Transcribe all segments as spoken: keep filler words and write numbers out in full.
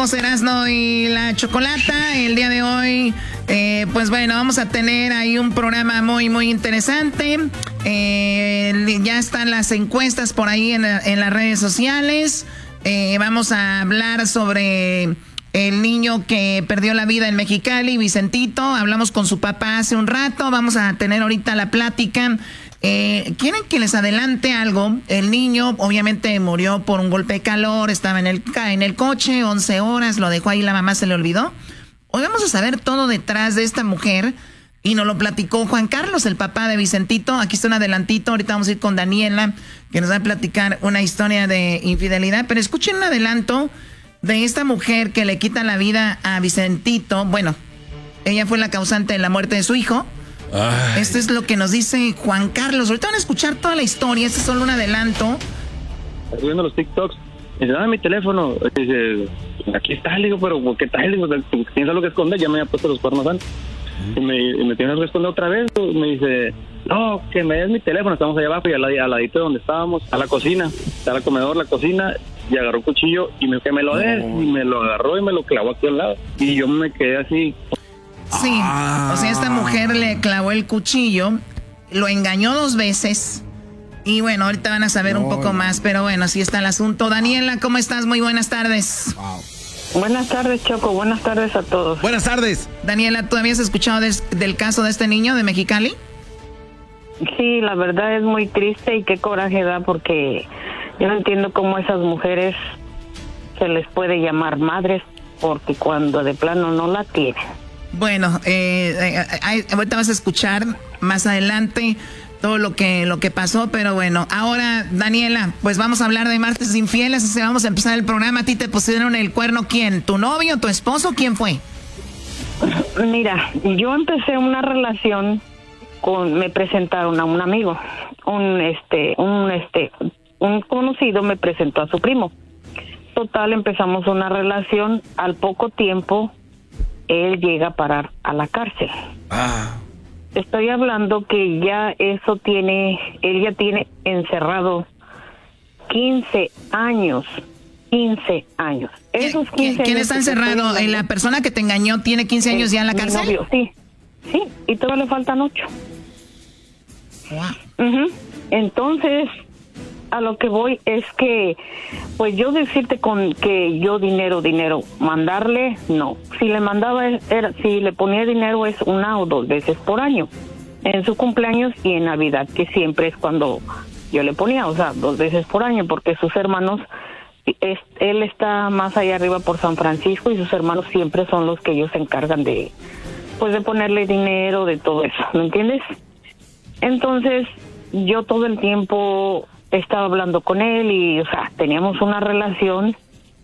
somos Erasno y la Chocolata. El día de hoy, eh, pues bueno, vamos a tener ahí un programa muy, muy interesante. Eh, ya están las encuestas por ahí en, en las redes sociales. Eh, vamos a hablar sobre el niño que perdió la vida en Mexicali, Vicentito. Hablamos con su papá hace un rato. Vamos a tener ahorita la plática. Eh, ¿Quieren que les adelante algo? El niño obviamente murió por un golpe de calor, estaba en el, en el coche, once horas, lo dejó ahí, la mamá se le olvidó. Hoy vamos a saber todo detrás de esta mujer y nos lo platicó Juan Carlos, el papá de Vicentito. Aquí está un adelantito, ahorita vamos a ir con Daniela, que nos va a platicar una historia de infidelidad. Pero escuchen un adelanto de esta mujer que le quita la vida a Vicentito. Bueno, ella fue la causante de la muerte de su hijo. Ay. Esto es lo que nos dice Juan Carlos. Ahorita van a escuchar toda la historia. Este es solo un adelanto. Estoy viendo los TikToks. Dice, dame mi teléfono. Dice, aquí está. Le digo, pero ¿qué tal? Le digo, ¿tienes algo que esconder? Ya me había puesto los cuernos antes. Y me, y me tienes que responder otra vez. Me dice, no, que me des mi teléfono. Estamos allá abajo y al, al ladito de donde estábamos, a la cocina. Está el comedor, la cocina. Y agarró un cuchillo y me, que me lo des. No. Y me lo agarró y me lo clavó aquí al lado. Y yo me quedé así. Sí, ah. O sea, esta mujer le clavó el cuchillo, lo engañó dos veces y bueno, ahorita van a saber no, un poco no. más, pero bueno, así está el asunto. Daniela, ¿cómo estás? Muy buenas tardes. Wow. Buenas tardes, Choco, buenas tardes a todos. Buenas tardes. Daniela, ¿tú habías escuchado de, del caso de este niño de Mexicali? Sí, la verdad es muy triste y qué coraje da porque yo no entiendo cómo esas mujeres se les puede llamar madres porque cuando de plano no la tienen. Bueno, eh, eh, ahorita vas a escuchar más adelante todo lo que lo que pasó, pero bueno, ahora Daniela, pues vamos a hablar de martes infieles, así vamos a empezar el programa. ¿A ti te pusieron el cuerno quién? ¿Tu novio, tu esposo? ¿Quién fue? Mira, yo empecé una relación con, me presentaron a un amigo, un este, un este, un conocido me presentó a su primo. Total, empezamos una relación, al poco tiempo él llega a parar a la cárcel. Ah. Estoy hablando que ya eso tiene, él ya tiene encerrado quince años. quince años. Esos quince ¿Quién años está encerrado? ¿La persona que te engañó tiene quince años ya en la cárcel? Mi novio, sí. Sí, y todavía le faltan ocho. Wow. Uh-huh. Entonces, a lo que voy es que, pues yo decirte con que yo dinero, dinero, mandarle, no. Si le mandaba, era, si le ponía dinero es una o dos veces por año, en su cumpleaños y en Navidad, que siempre es cuando yo le ponía, o sea, dos veces por año, porque sus hermanos, es, él está más allá arriba por San Francisco y sus hermanos siempre son los que ellos se encargan de, pues de ponerle dinero, de todo eso, ¿me entiendes? Entonces, yo todo el tiempo estaba hablando con él y, o sea, teníamos una relación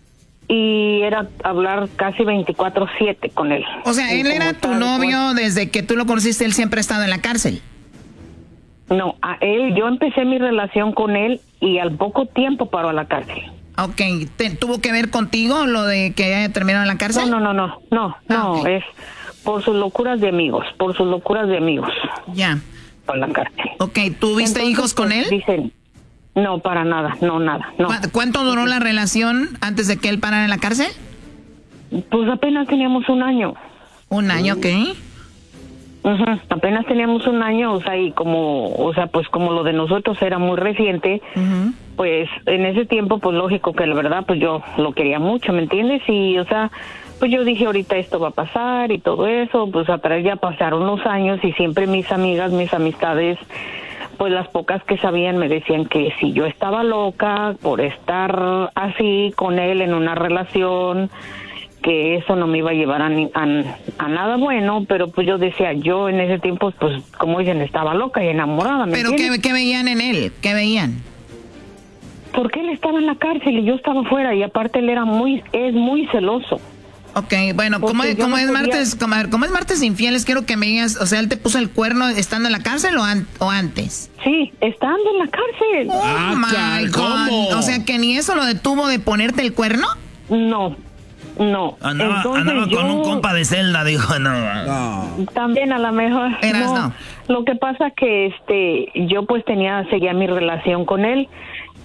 y era hablar casi veinticuatro siete con él. O sea, él era tu novio desde que tú lo conociste, él siempre ha estado en la cárcel. No, a él, yo empecé mi relación con él y al poco tiempo paró a la cárcel. Ok, ¿Te, ¿tuvo que ver contigo lo de que haya terminado en la cárcel? No, no, no, no, no, no, okay. Es por sus locuras de amigos, por sus locuras de amigos. Ya. Por la cárcel. Ok, ¿tuviste Entonces, hijos con pues, él? Dicen, no, para nada, no, nada, no. ¿Cuánto duró la relación antes de que él parara en la cárcel? Pues apenas teníamos un año. ¿Un año qué? Uh-huh. Apenas teníamos un año, o sea, y como, o sea, pues como lo de nosotros era muy reciente, uh-huh. Pues en ese tiempo, pues lógico que la verdad, pues yo lo quería mucho, ¿me entiendes? Y, o sea, pues yo dije, ahorita esto va a pasar y todo eso, pues atrás ya pasaron los años y siempre mis amigas, mis amistades, pues las pocas que sabían me decían que si yo estaba loca por estar así con él en una relación, que eso no me iba a llevar a, a, a nada bueno, pero pues yo decía, yo en ese tiempo, pues como dicen, estaba loca y enamorada. ¿me ¿Pero qué, qué veían en él? ¿Qué veían? Porque él estaba en la cárcel y yo estaba fuera y aparte él era muy, es muy celoso. Ok, bueno, ¿cómo, cómo no es podía... martes, cómo, cómo es martes infieles? Quiero que me digas, o sea, ¿él te puso el cuerno estando en la cárcel o, an, o antes? Sí, estando en la cárcel. Oh ah, my God. ¿Cómo? O sea, que ni eso lo detuvo de ponerte el cuerno. No, no. Andaba, Entonces, andaba yo... con un compa de celda, dijo, no. no. También a lo mejor. Eras, no. no. Lo que pasa que este, yo pues tenía, seguía mi relación con él.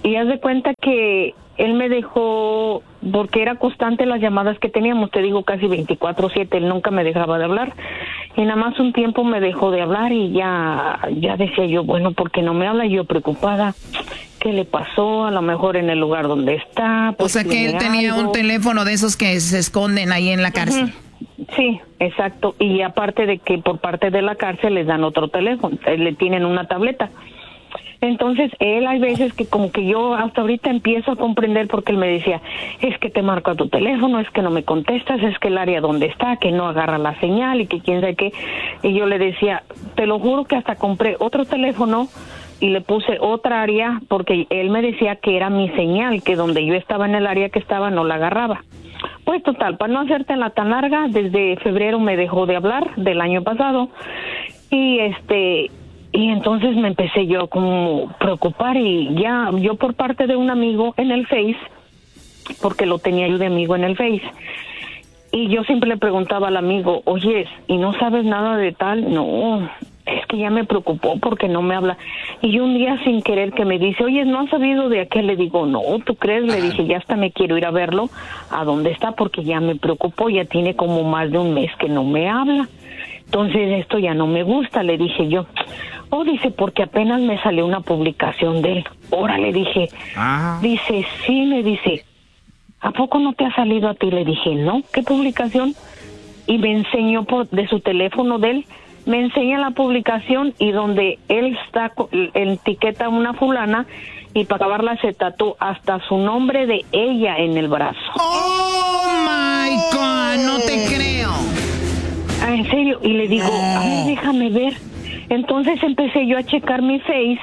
y haz de cuenta que él me dejó, porque era constante las llamadas que teníamos, te digo casi veinticuatro siete, él nunca me dejaba de hablar, y nada más un tiempo me dejó de hablar y ya, ya decía yo, bueno, ¿por qué no me habla? Yo preocupada, ¿qué le pasó? A lo mejor en el lugar donde está. O sea que él tenía algo. Un teléfono de esos que se esconden ahí en la cárcel. Uh-huh. Sí, exacto, y aparte de que por parte de la cárcel les dan otro teléfono, le tienen una tableta. Entonces, él hay veces que como que yo hasta ahorita empiezo a comprender porque él me decía, es que te marco a tu teléfono, es que no me contestas, es que el área donde está, que no agarra la señal y que quién sabe qué. Y yo le decía, te lo juro que hasta compré otro teléfono y le puse otra área porque él me decía que era mi señal, que donde yo estaba en el área que estaba no la agarraba. Pues total, para no hacerte la tan larga, desde febrero me dejó de hablar del año pasado y este... Y entonces me empecé yo como preocupar y ya yo por parte de un amigo en el Face, porque lo tenía yo de amigo en el Face, y yo siempre le preguntaba al amigo, oye, ¿y no sabes nada de tal? No, es que ya me preocupó porque no me habla. Y un día sin querer que me dice, oye, ¿no has sabido de aquel? Le digo, no, ¿tú crees? Le dije, ya hasta me quiero ir a verlo, a dónde está, porque ya me preocupó, ya tiene como más de un mes que no me habla. Entonces esto ya no me gusta, le dije yo. Oh, dice, porque apenas me salió una publicación de él. Ahora le dije, ah. Dice, sí, me dice, ¿a poco no te ha salido a ti? Le dije, no, ¿qué publicación? Y me enseñó por de su teléfono de él, me enseña la publicación y donde él está, etiqueta a una fulana y para acabarla se tatuó hasta su nombre de ella en el brazo. ¡Oh, my God! No te creo. Ah, en serio, y le digo, a ver, déjame ver. Entonces empecé yo a checar mi Face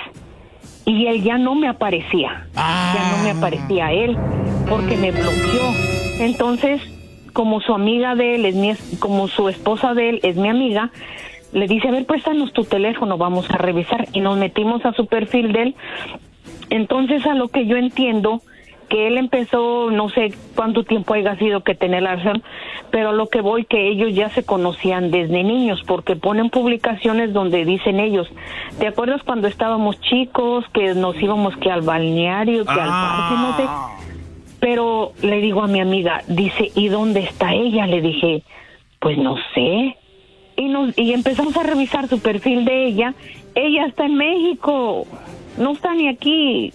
y él ya no me aparecía, ah. ya no me aparecía él porque me bloqueó. Entonces, como su amiga de él es mi, como su esposa de él es mi amiga, le dice, a ver, préstanos tu teléfono, vamos a revisar, y nos metimos a su perfil de él. Entonces, a lo que yo entiendo, que él empezó, no sé cuánto tiempo haya sido que tener la razón, pero a lo que voy que ellos ya se conocían desde niños, porque ponen publicaciones donde dicen ellos, ¿te acuerdas cuando estábamos chicos, que nos íbamos que al balneario, que ah. al parque, no sé? Pero le digo a mi amiga, dice, ¿y dónde está ella? Le dije, pues no sé. Y, nos, y empezamos a revisar su perfil de ella, ella está en México, no está ni aquí.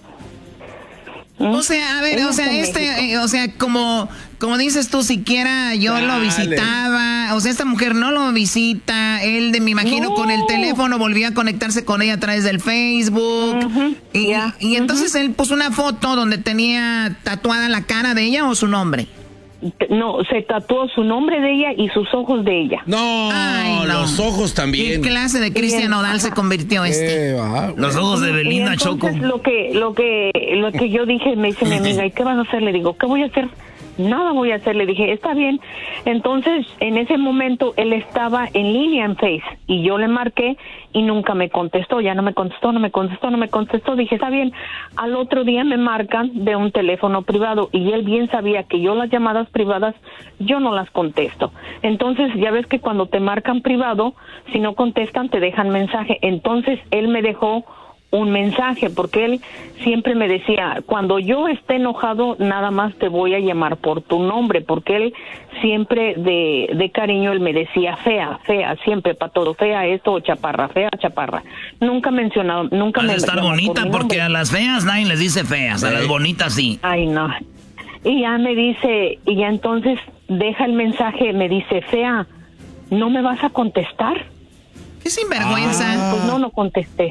O sea, a ver, o sea, este, eh, o sea, como, como dices tú, siquiera yo Dale. lo visitaba, o sea, esta mujer no lo visita, él, de me imagino, no. con el teléfono volvió a conectarse con ella a través del Facebook, uh-huh. y, yeah. y, y entonces uh-huh. él puso una foto donde tenía tatuada la cara de ella o su nombre. No, se tatuó su nombre de ella y sus ojos de ella. No, Ay, no. los ojos también. ¿Qué clase de Cristian Nodal se convirtió este? Eh, va, los ojos de Belinda Choco. Lo que, lo que, lo que yo dije, me dice mi amiga, ¿y qué vas a hacer? Le digo, ¿qué voy a hacer? Nada voy a hacer, le dije, está bien. Entonces, en ese momento, él estaba en línea en Face, y yo le marqué, y nunca me contestó, ya no me contestó, no me contestó, no me contestó, dije, está bien. Al otro día me marcan de un teléfono privado, y él bien sabía que yo las llamadas privadas, yo no las contesto. Entonces, ya ves que cuando te marcan privado, si no contestan, te dejan mensaje. Entonces, él me dejó un mensaje, porque él siempre me decía, cuando yo esté enojado, nada más te voy a llamar por tu nombre, porque él siempre de, de cariño, él me decía fea, fea, siempre para todo, fea esto, o chaparra, fea, chaparra. Nunca mencionado, nunca Has me de estar bonita, por porque a las feas nadie les dice feas, a las bonitas sí. Ay, no. Y ya me dice, y ya entonces deja el mensaje, me dice, fea, ¿no me vas a contestar? Qué sinvergüenza. Ah. Pues no, no contesté.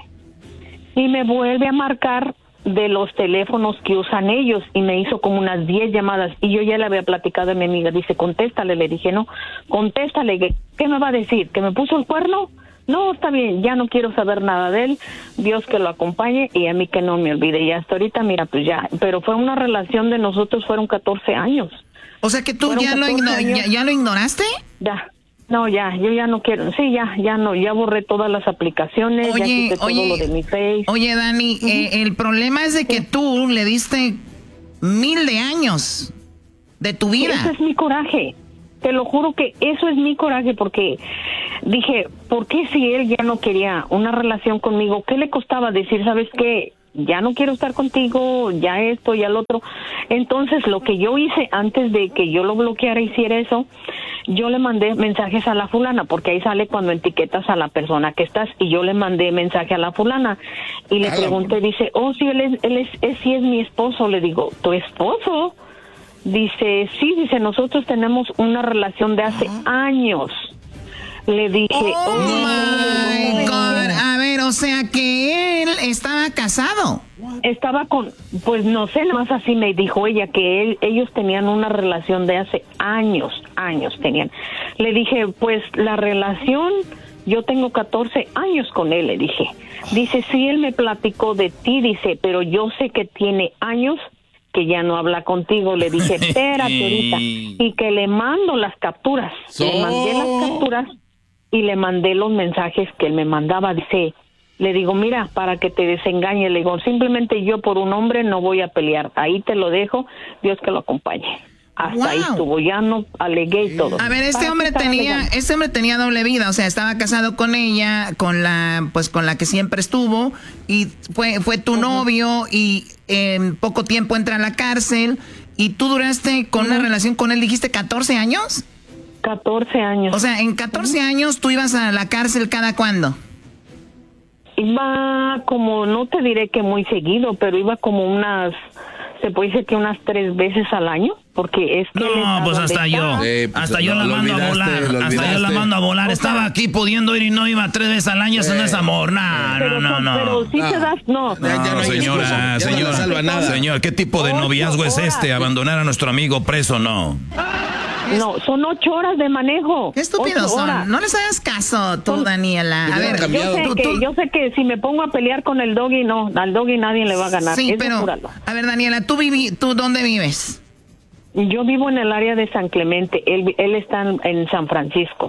Y me vuelve a marcar de los teléfonos que usan ellos y me hizo como unas diez llamadas y yo ya le había platicado a mi amiga, dice, contéstale, le dije, no, contéstale, ¿qué me va a decir? ¿Que me puso el cuerno? No, está bien, ya no quiero saber nada de él, Dios que lo acompañe y a mí que no me olvide, y hasta ahorita, mira, pues ya, pero fue una relación de nosotros, fueron catorce años. O sea que tú ya lo, igno- ya, ya lo ignoraste? Ya. No, ya, yo ya no quiero, sí, ya, ya no, ya borré todas las aplicaciones, oye, ya quité todo oye, lo de mi Face. Oye, Dani, uh-huh. eh, el problema es de que sí. tú le diste mil de años de tu vida. Eso es mi coraje, te lo juro que eso es mi coraje, porque dije, ¿por qué si él ya no quería una relación conmigo? ¿Qué le costaba decir, sabes qué? ya no quiero estar contigo, ya esto, ya lo otro. Entonces, lo que yo hice antes de que yo lo bloqueara, hiciera eso, yo le mandé mensajes a la fulana, porque ahí sale cuando etiquetas a la persona que estás, y yo le mandé mensaje a la fulana, y le pregunté, dice, oh, sí, él es, él es, él sí es mi esposo. Le digo, ¿tu esposo? Dice, sí, dice, nosotros tenemos una relación de hace años. Le dije, oh, oh my God. A ver, o sea que él estaba casado. Estaba con, pues no sé, nada más así me dijo ella, que él, ellos tenían una relación de hace años, años tenían. Le dije, pues la relación, yo tengo catorce años con él, le dije. Dice, sí, él me platicó de ti, dice, pero yo sé que tiene años que ya no habla contigo. Le dije, espérate ahorita, y que le mando las capturas, so... le mandé las capturas y le mandé los mensajes que él me mandaba. Dice, le digo, mira, para que te desengañe, le digo, simplemente yo por un hombre no voy a pelear, ahí te lo dejo, Dios que lo acompañe. Hasta wow. ahí estuvo, ya no alegué y todo. A ver, este hombre tenía, este hombre tenía doble vida, o sea, estaba casado con ella, con la, pues con la que siempre estuvo, y fue, fue tu uh-huh. novio, y en poco tiempo entra a la cárcel, y tú duraste con uh-huh. una relación con él, dijiste catorce años. catorce años. O sea, en catorce uh-huh. años tú ibas a la cárcel cada cuándo. Iba como, no te diré que muy seguido, pero iba como unas, se puede decir que unas tres veces al año, porque es que... No, pues hasta yo, sí, pues hasta yo la mando a volar, hasta yo la mando a volar, estaba sea, aquí pudiendo ir y no iba tres veces al año, eso no es amor, no, no, no, no. Pero si no. te das, no. No, ya, ya no señora, señora, no señor, ¿qué tipo de noviazgo es este? ¿Abandonar a nuestro amigo preso? No. No, son ocho horas de manejo. Qué estúpidos son. Horas. No les hagas caso tú, Daniela. A ver, yo sé, tú, que, tú... yo sé que si me pongo a pelear con el doggy, no, al doggy nadie le va a ganar. Sí, Eso pero, júralo. A ver, Daniela, ¿tú, vivi, ¿tú dónde vives? Yo vivo en el área de San Clemente. Él, él está en, en San Francisco.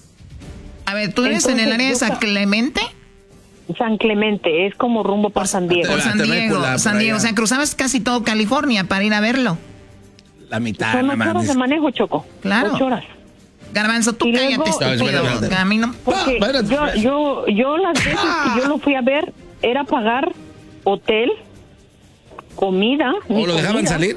A ver, ¿tú vives Entonces, en el área de San Clemente? San Clemente, es como rumbo para San Diego. Por San Diego, San Diego. O sea, cruzabas casi todo California para ir a verlo. La mitad. Son ocho horas de manejo, Choco. Claro. Ocho horas. Garbanzo, tú y cállate, estúpido. A mí no... Porque yo, yo, yo las veces que yo lo fui a ver, era pagar hotel, comida. ¿O lo dejaban salir?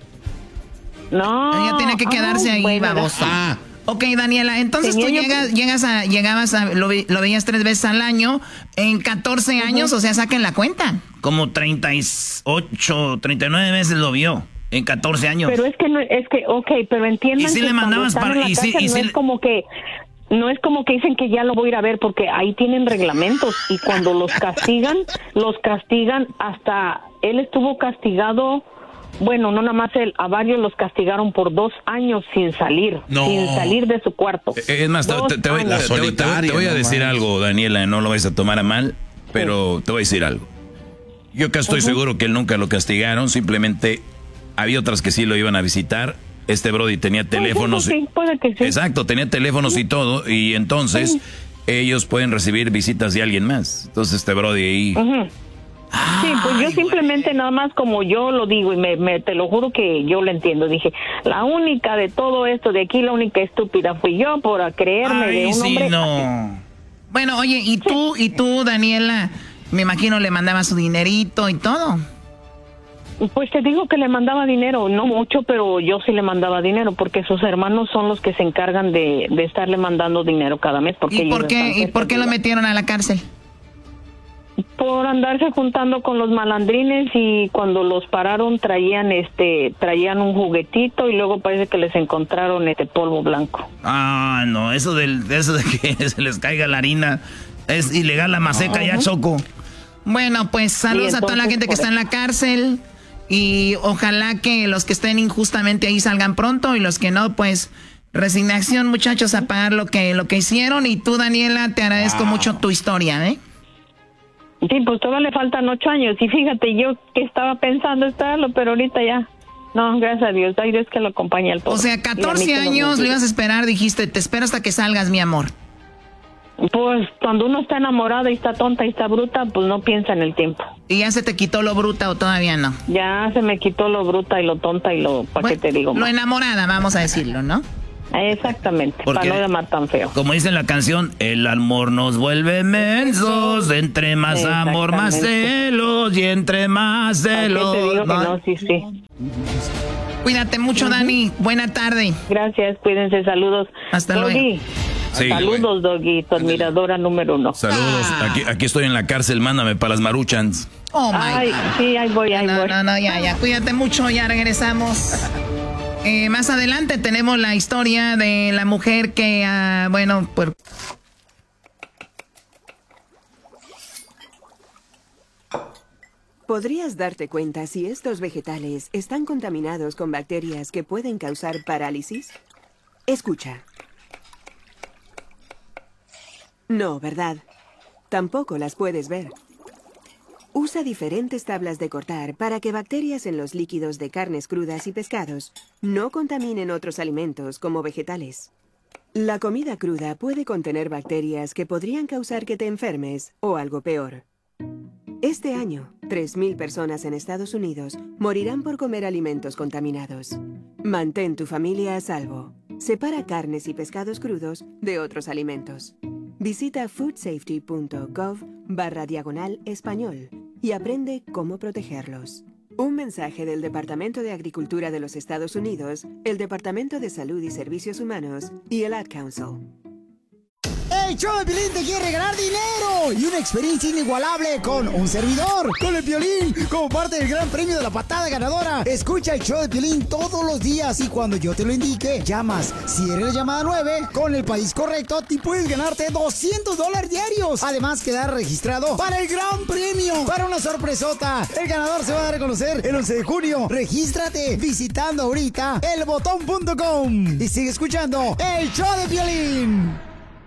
No. Ella tiene que quedarse Ay, ahí, bueno, babosa. Ah. Ok, Daniela, entonces Tenía tú llegas, que... llegas a, llegabas a, lo, lo veías tres veces al año, en catorce años, uh-huh. o sea, saquen la cuenta. Como treinta y ocho, treinta y nueve veces lo vio. En catorce años. Pero es que no, es que, ok, pero entiendan ¿Y si que le mandabas para y si, y no si es como que no es como que dicen que ya lo voy a ir a ver, porque ahí tienen reglamentos y cuando los castigan, los castigan hasta él estuvo castigado. Bueno, no nada más él, a varios los castigaron por dos años sin salir, no. sin salir de su cuarto. Es más, te, te, te, voy, te, te, te voy a decir no, algo, Daniela, no lo vais a tomar a mal, pero sí. te voy a decir algo. Yo que estoy uh-huh. seguro que él nunca lo castigaron, simplemente había otras que sí lo iban a visitar. Este Brody tenía teléfonos. Sí, sí, puede que sí. Exacto, tenía teléfonos sí. y todo, y entonces sí. ellos pueden recibir visitas de alguien más. Entonces este Brody ahí... Uh-huh. Sí, pues yo simplemente nada más como yo lo digo y me, me te lo juro que yo lo entiendo. Dije, la única de todo esto de aquí, la única estúpida fui yo por creerme Ay, de un sí, hombre. No. Bueno, oye, y tú, sí. y tú, Daniela, me imagino le mandaba su dinerito y todo. Pues te digo que le mandaba dinero, no mucho, pero yo sí le mandaba dinero porque sus hermanos son los que se encargan de, de estarle mandando dinero cada mes. Porque ¿Y por qué, ¿y por qué lo metieron a la cárcel? Por andarse juntando con los malandrines y cuando los pararon traían este traían un juguetito y luego parece que les encontraron este polvo blanco. Ah, no, eso del eso de que se les caiga la harina es ilegal, la maseca uh-huh. ya, Choco. Bueno, pues saludos entonces, a toda la gente que está en la cárcel y ojalá que los que estén injustamente ahí salgan pronto y los que no, pues resignación, muchachos, a pagar lo que lo que hicieron. Y tú, Daniela, te agradezco wow. mucho tu historia, ¿eh? Sí, pues todavía le faltan ocho años. Y fíjate, yo que estaba pensando estarlo, pero ahorita ya. No, gracias a Dios. Hay Dios que lo acompañe al pobre. O sea, catorce años lo ibas a esperar, dijiste, te espero hasta que salgas, mi amor. Pues cuando uno está enamorada y está tonta y está bruta, pues no piensa en el tiempo. ¿Y ya se te quitó lo bruta o todavía no? Ya se me quitó lo bruta y lo tonta y lo... ¿Para bueno, qué te digo? Lo más? enamorada, vamos a decirlo, ¿no? Exactamente, porque, para no llamar tan feo. Como dice en la canción, el amor nos vuelve mensos, entre más amor, más celos, y entre más celos. Te digo que no, sí, sí. Cuídate mucho, uh-huh. Dani. Buena tarde. Gracias, cuídense, saludos. Hasta Doggy. luego. Sí, saludos, Doggy, tu admiradora número uno. Saludos. Ah. Aquí, aquí estoy en la cárcel, mándame para las maruchans. Oh, my Ay, God. Sí, ahí voy, ahí no, voy. No, no, ya, ya. Cuídate mucho, ya regresamos. Eh, más adelante tenemos la historia de la mujer que, uh, bueno, pues... ¿Podrías darte cuenta si estos vegetales están contaminados con bacterias que pueden causar parálisis? Escucha. No, ¿verdad? Tampoco las puedes ver. Usa diferentes tablas de cortar para que bacterias en los líquidos de carnes crudas y pescados no contaminen otros alimentos como vegetales. La comida cruda puede contener bacterias que podrían causar que te enfermes o algo peor. Este año, tres mil personas en Estados Unidos morirán por comer alimentos contaminados. Mantén tu familia a salvo. Separa carnes y pescados crudos de otros alimentos. Visita foodsafety.gov barra diagonal español y aprende cómo protegerlos. Un mensaje del Departamento de Agricultura de los Estados Unidos, el Departamento de Salud y Servicios Humanos y el Ad Council. ¡El show de Piolín te quiere regalar dinero! Y una experiencia inigualable con un servidor, con el Piolín, como parte del gran premio de la patada ganadora. Escucha el show de Piolín todos los días y cuando yo te lo indique, llamas. Si eres la llamada nueve, con el país correcto, te puedes ganarte doscientos dólares diarios. Además, quedar registrado para el gran premio, para una sorpresota. El ganador se va a dar a conocer el once de junio. Regístrate visitando ahorita el botón punto com y sigue escuchando el show de Piolín.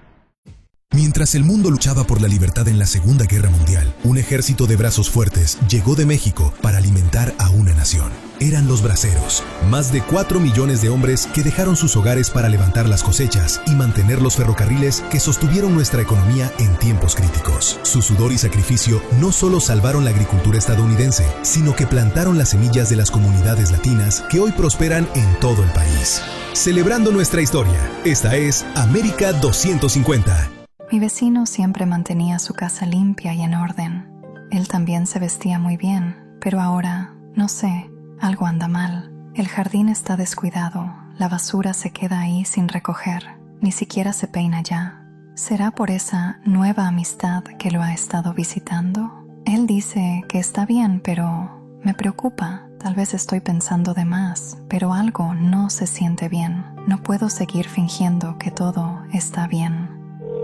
Mientras el mundo luchaba por la libertad en la Segunda Guerra Mundial, un ejército de brazos fuertes llegó de México para alimentar a una nación. Eran los braceros, más de cuatro millones de hombres que dejaron sus hogares para levantar las cosechas y mantener los ferrocarriles que sostuvieron nuestra economía en tiempos críticos. Su sudor y sacrificio no solo salvaron la agricultura estadounidense, sino que plantaron las semillas de las comunidades latinas que hoy prosperan en todo el país. Celebrando nuestra historia, esta es América doscientos cincuenta. Mi vecino siempre mantenía su casa limpia y en orden. Él también se vestía muy bien, pero ahora, no sé, algo anda mal. El jardín está descuidado, la basura se queda ahí sin recoger, ni siquiera se peina ya. ¿Será por esa nueva amistad que lo ha estado visitando? Él dice que está bien, pero me preocupa. Tal vez estoy pensando de más, pero algo no se siente bien. No puedo seguir fingiendo que todo está bien.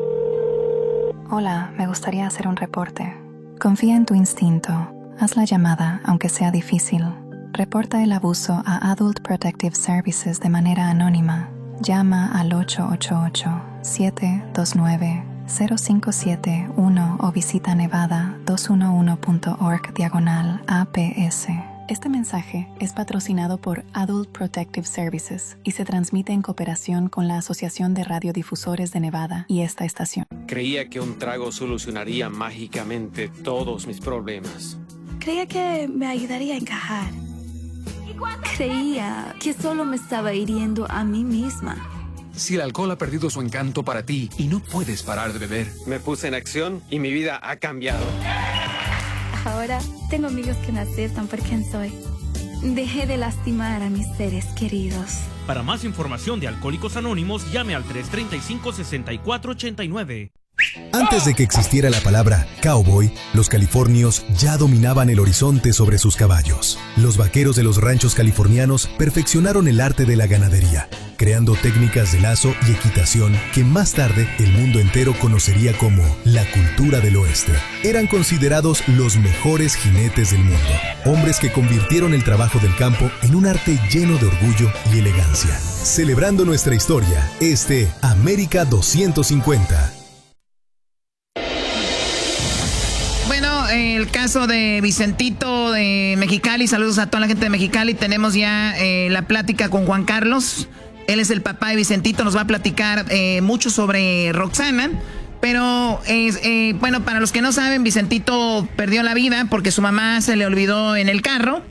Hola, me gustaría hacer un reporte. Confía en tu instinto. Haz la llamada, aunque sea difícil. Reporta el abuso a Adult Protective Services de manera anónima. Llama al ocho ocho ocho, siete dos nueve, cero cinco siete uno o visita nevada dos uno uno punto org diagonal A P S. Este mensaje es patrocinado por Adult Protective Services y se transmite en cooperación con la Asociación de Radiodifusores de Nevada y esta estación. Creía que un trago solucionaría mágicamente todos mis problemas. Creía que me ayudaría a encajar. Creía que solo me estaba hiriendo a mí misma. Si el alcohol ha perdido su encanto para ti y no puedes parar de beber. Me puse en acción y mi vida ha cambiado. Ahora tengo amigos que me aceptan por quien soy. Dejé de lastimar a mis seres queridos. Para más información de Alcohólicos Anónimos, llame al tres tres cinco, seis cuatro ocho nueve. Antes de que existiera la palabra cowboy, los californios ya dominaban el horizonte sobre sus caballos. Los vaqueros de los ranchos californianos perfeccionaron el arte de la ganadería, creando técnicas de lazo y equitación que más tarde el mundo entero conocería como la cultura del oeste. Eran considerados los mejores jinetes del mundo, hombres que convirtieron el trabajo del campo en un arte lleno de orgullo y elegancia. Celebrando nuestra historia, este América doscientos cincuenta. Bueno, el caso de Vicentito de Mexicali, saludos a toda la gente de Mexicali. Tenemos ya eh, la plática con Juan Carlos. Él es el papá de Vicentito, nos va a platicar eh, mucho sobre Roxana. Pero, eh, eh, bueno, para los que no saben, Vicentito perdió la vida porque su mamá se le olvidó en el carro.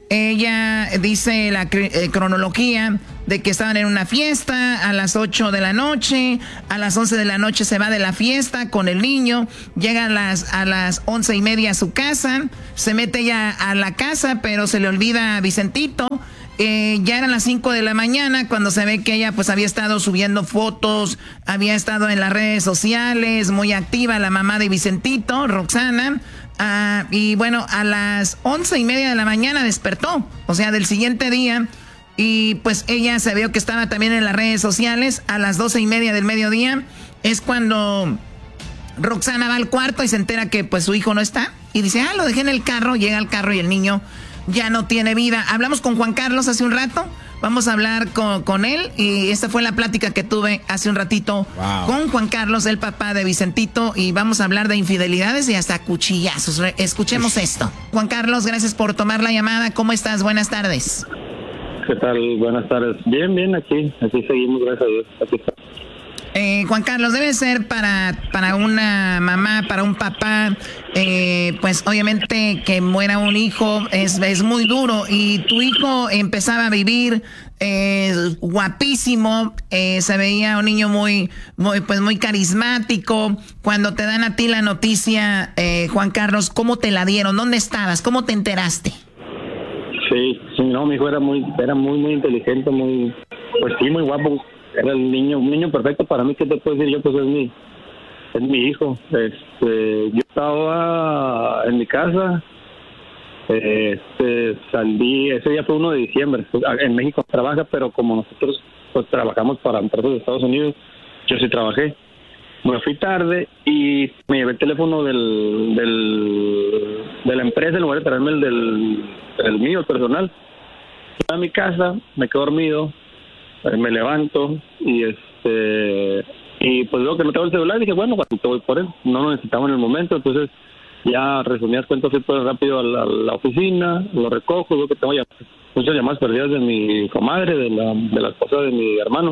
Ella dice la eh, cronología de que estaban en una fiesta a las ocho de la noche, a las once de la noche se va de la fiesta con el niño, llega a las, a las once y media a su casa, se mete ya a la casa, pero se le olvida a Vicentito. Eh, ya eran las cinco de la mañana cuando se ve que ella pues había estado subiendo fotos, había estado en las redes sociales, muy activa la mamá de Vicentito, Roxana. Uh, y bueno, a las once y media de la mañana despertó, o sea, del siguiente día. Y pues ella se vio que estaba también en las redes sociales. A las doce y media del mediodía es cuando Roxana va al cuarto y se entera que pues su hijo no está. Y dice, ah, lo dejé en el carro. Llega al carro y el niño ya no tiene vida. Hablamos con Juan Carlos hace un rato. Vamos a hablar con, con él. Y esta fue la plática que tuve hace un ratito wow. con Juan Carlos, el papá de Vicentito. Y vamos a hablar de infidelidades y hasta cuchillazos. Escuchemos esto. Juan Carlos, gracias por tomar la llamada. ¿Cómo estás? Buenas tardes. ¿Qué tal? Buenas tardes. Bien, bien, aquí. Aquí seguimos, gracias a Dios. Aquí está. Eh, Juan Carlos, debe ser para, para una mamá, para un papá, eh, pues obviamente que muera un hijo es, es muy duro. Y tu hijo empezaba a vivir eh, guapísimo, eh, se veía un niño muy, muy, pues muy carismático. Cuando te dan a ti la noticia, eh, Juan Carlos, ¿cómo te la dieron? ¿Dónde estabas? ¿Cómo te enteraste? Sí, sí, no, mi hijo era muy, era muy, muy inteligente, muy, pues sí, muy guapo. Era el niño, un niño perfecto para mí. ¿Qué te puedo decir yo? Pues es mi, es mi hijo. Este, yo estaba en mi casa, este, salí, ese día fue uno de diciembre. En México trabaja, pero como nosotros pues trabajamos para empresas de Estados Unidos, yo sí trabajé. Me fui tarde y me llevé el teléfono del, del de la empresa en lugar de traerme el del el mío, el personal. Fui a mi casa, me quedé dormido, me levanto y este y pues veo que no tengo el celular y dije, bueno, pues te voy por él. No lo necesitaba en el momento, entonces ya resumidas cuentas fui pues rápido a la, a la oficina, lo recojo, veo que tengo ya muchas llamadas perdidas de mi comadre, de la, de la esposa de mi hermano.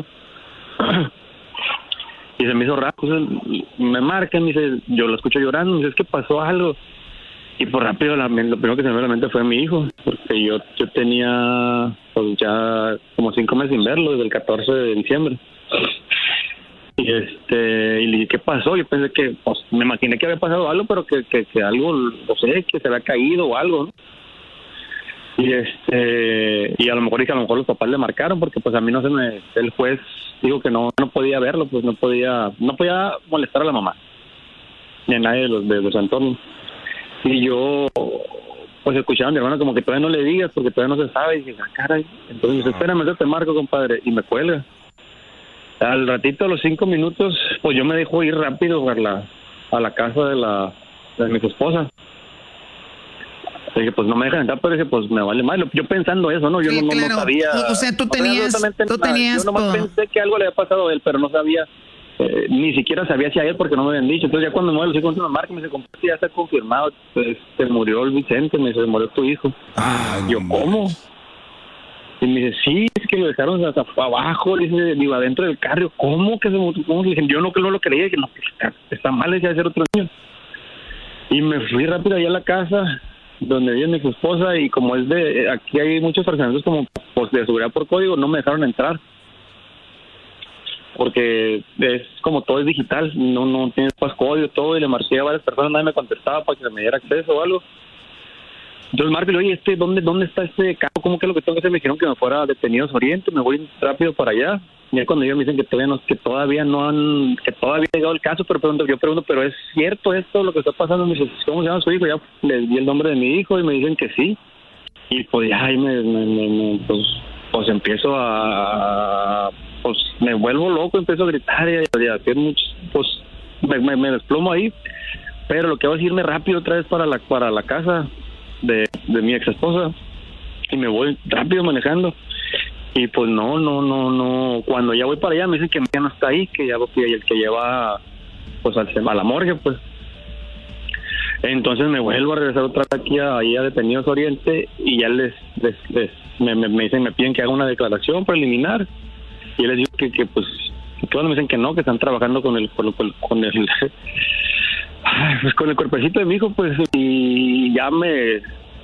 Y se me hizo raro, entonces me marcan, me dice, yo lo escucho llorando, me dice, es que pasó algo. Y por rápido, la, lo primero que se me vino a la mente fue mi hijo, porque yo yo tenía pues ya como cinco meses sin verlo, desde el catorce de diciembre. Y este y le dije, ¿qué pasó? Yo pensé que, pues me imaginé que había pasado algo, pero que, que, que algo, no sé, que se había caído o algo, ¿no? Y este y a lo mejor dije, a lo mejor los papás le marcaron, porque pues a mí no se me, el juez dijo que no no podía verlo, pues no podía no podía molestar a la mamá ni a nadie de los de los entornos. Y yo pues escuchaba a mi hermano como que todavía no le digas porque todavía no se sabe. Y dije, ah, caray. Entonces me dice, espérame, yo te marco, compadre. Y me cuelga. Al ratito, a los cinco minutos, pues yo me dejo ir rápido a la, a la casa de la de mi esposa. Le dije, pues no me dejan entrar, pero dije, pues me vale mal. Yo pensando eso, ¿no? Yo sí, no, claro. no sabía. O sea, tú tenías... Tú tenías yo nomás por... pensé que algo le había pasado a él, pero no sabía... Eh, ni siquiera sabía si a él porque no me habían dicho. Entonces ya cuando me lo hice, me marca y me dice, compadre, ya está confirmado, pues se murió el Vicente, me dice, se murió tu hijo. Ah, yo, no. ¿Cómo? Y me dice, sí, es que lo dejaron hasta abajo, dice, digo, adentro del carro. ¿Cómo que se murió? ¿Cómo? Le dije, yo no que no lo creía, que no, está, está mal, decía ser otro niño. Y me fui rápido allá a la casa donde vive mi esposa, y como es de, aquí hay muchos fraccionamientos como pues, de seguridad por código, no me dejaron entrar. Porque es como todo es digital, no no tienes passcode, todo, y le marqué a varias personas, nadie me contestaba para que me diera acceso o algo. Entonces marco y le digo, oye, este, ¿dónde, ¿dónde está este carro? ¿Cómo que es lo que tengo que hacer? Me dijeron que me fuera a Detenidos Oriente, me voy rápido para allá. Y cuando ellos me dicen que todavía no, que todavía no han, que todavía ha llegado el caso, pero pregunto, yo pregunto, ¿pero es cierto esto, lo que está pasando? Me dice, ¿cómo se llama su hijo? Ya les di el nombre de mi hijo y me dicen que sí. Y pues ya ahí me, me, me, me pues, pues empiezo a... pues me vuelvo loco, empiezo a gritar y a hacer muchos, pues me, me, me desplomo ahí, pero lo que hago es irme rápido otra vez para la para la casa de, de mi ex esposa y me voy rápido manejando y pues no, no, no, no, cuando ya voy para allá me dicen que ya no está ahí, que ya el que lleva pues al, a la morgue, pues entonces me vuelvo a regresar otra vez aquí a, ahí a Detenidos Oriente y ya les, les, les me, me, me dicen, me piden que haga una declaración preliminar. Y yo les digo que, que pues, que cuando me dicen que no, que están trabajando con el, con, con, con el, pues con el cuerpecito de mi hijo, pues, y ya me,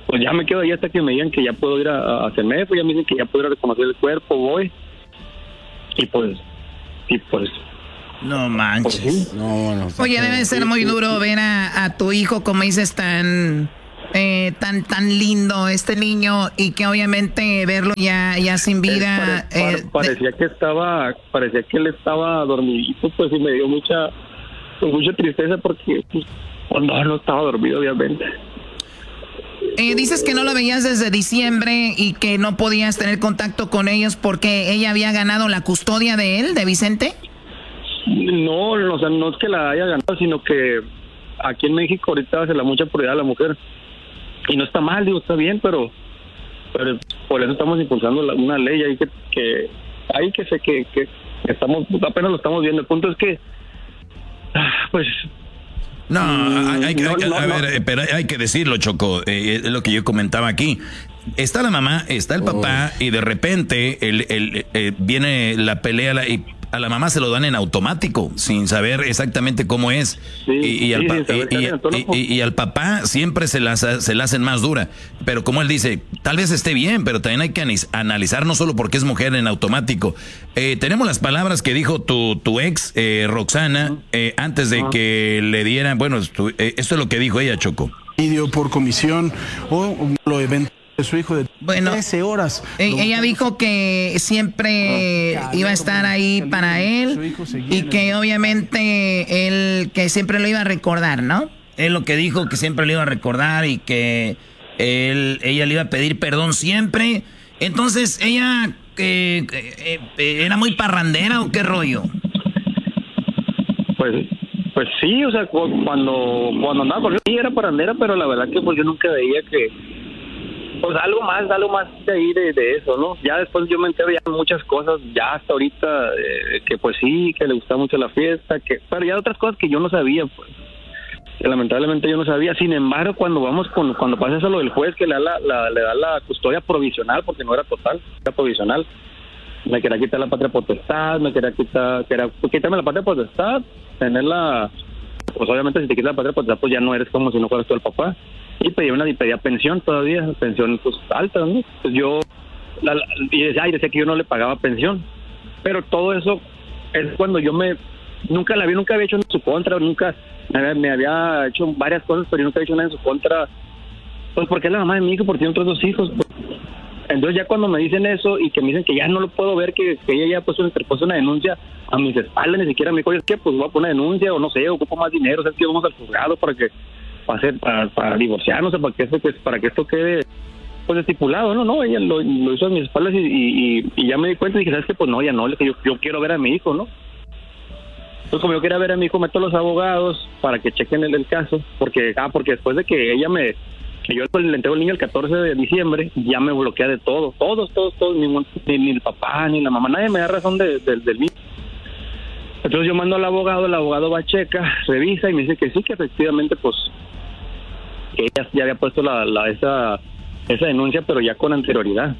pues ya me quedo ahí hasta que me digan que ya puedo ir a, a Semefo, ya me dicen que ya puedo ir a reconocer el cuerpo, voy. Y pues, y pues... No manches. Pues, sí. No, no. Oye, debe ser muy duro ver a, a tu hijo, como dices, tan... Eh, tan tan lindo este niño, y que obviamente verlo ya ya sin vida. Eh, pare, pare, eh, parecía de... que estaba, parecía que él estaba dormidito, pues, y me dio mucha, pues, mucha tristeza porque pues, no, no estaba dormido, obviamente. Eh, dices que no lo veías desde diciembre y que no podías tener contacto con ellos porque ella había ganado la custodia de él, de Vicente. No, o sea, no es que la haya ganado, sino que aquí en México ahorita se le da mucha prioridad a la mujer. Y no está mal, digo, está bien, pero, pero por eso estamos impulsando la, una ley ahí que, que ahí que sé que, que estamos, apenas lo estamos viendo. El punto es que, pues... No, hay, hay, no, hay, no, a no. ver, pero hay que decirlo, Choco, eh, es lo que yo comentaba aquí. Está la mamá, está el papá, oh. y de repente el, el, eh, viene la pelea la, y a la mamá se lo dan en automático, sin saber exactamente cómo es. Sí, y, y, al sí, pa- y, y, y, y al papá siempre se la, se la hacen más dura. Pero como él dice, tal vez esté bien, pero también hay que analizar, no solo porque es mujer en automático. Eh, tenemos las palabras que dijo tu, tu ex, eh, Roxana, eh, antes de uh-huh. que le dieran, bueno, tu, eh, esto es lo que dijo ella, Choco. Video por comisión o lo evento de su hijo de bueno, trece horas. Ella, ella dijo que siempre oh, iba a estar ahí para él y que obviamente él que siempre lo iba a recordar, ¿no? Él lo que dijo que siempre lo iba a recordar y que él, ella le iba a pedir perdón siempre. Entonces, ella eh, eh, eh, ¿era muy parrandera o qué rollo? Pues pues sí, o sea, cuando cuando andaba con él sí era parrandera, pero la verdad que pues yo nunca veía que pues algo más, algo más de ahí de, de eso, ¿no? Ya después yo me entero ya muchas cosas, ya hasta ahorita, eh, que pues sí, que le gustaba mucho la fiesta, que pero ya otras cosas que yo no sabía, pues, que lamentablemente yo no sabía. Sin embargo, cuando vamos con, cuando pasa eso lo del juez, que le da la, la, le da la custodia provisional, porque no era total, era provisional, me quería quitar la patria potestad, me quería quitar, quería quitarme la patria potestad, tenerla, pues obviamente si te quitas la patria potestad, pues ya no eres como si no fueras tú el papá. Y pedía una y pedía pensión todavía, pensión pues alta, ¿no? Pues yo, la, la, y decía, ay, decía que yo no le pagaba pensión. Pero todo eso es cuando yo me, nunca la vi, nunca había hecho nada en su contra, nunca, me había, me había hecho varias cosas, pero yo nunca había hecho nada en su contra. Pues porque es la mamá de mi hijo, porque tiene otros dos hijos. Pues. Entonces ya cuando me dicen eso y que me dicen que ya no lo puedo ver, que, que ella ya puso, interpuso una denuncia a mis espaldas, ni siquiera me dijo, es que pues voy a poner denuncia o no sé, ocupo más dinero, o sea, es que vamos al juzgado para que para hacer, para, para divorciarnos, para que esto para que esto quede pues estipulado, no, no, ella lo, lo hizo a mis espaldas y, y, y ya me di cuenta y dije, ¿sabes qué? Pues no, ya no, le dije, yo, yo quiero ver a mi hijo, ¿no? Entonces como yo quería ver a mi hijo, meto a los abogados para que chequen el, el caso, porque, ah, porque después de que ella me, que yo le entrego el niño el catorce de diciembre, ya me bloquea de todo, todos, todos, todos, ni, ni, ni el papá, ni la mamá, nadie me da razón de, de, del niño. Entonces yo mando al abogado, el abogado va, checa, revisa y me dice que sí, que efectivamente, pues, que ella ya había puesto la, la esa esa denuncia, pero ya con anterioridad.